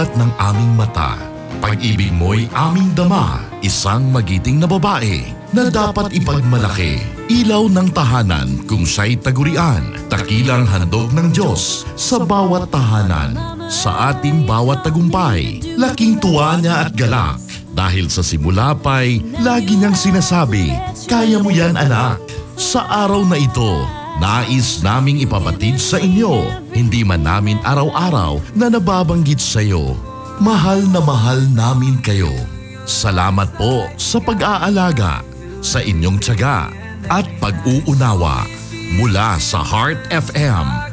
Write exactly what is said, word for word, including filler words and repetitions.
mulat ng aming mata. Pag-ibig mo'y aming dama, isang magiting na babae na dapat ipagmalaki. Ilaw ng tahanan kung siya'y tagurian, takilang handog ng Diyos sa bawat tahanan. Sa ating bawat tagumpay, laking tuwa niya at galak. Dahil sa simula pa'y lagi niyang sinasabi, kaya mo yan anak. Sa araw na ito, nais naming ipabatid sa inyo, hindi man namin araw-araw na nababanggit sa iyo. Mahal na mahal namin kayo. Salamat po sa pag-aalaga, sa inyong tiyaga at pag-uunawa. Mula sa Heart F M,